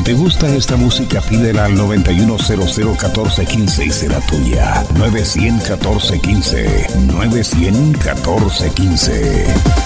te gusta esta música, pídela al 91001415 y será tuya. 900-1415. 900-1415.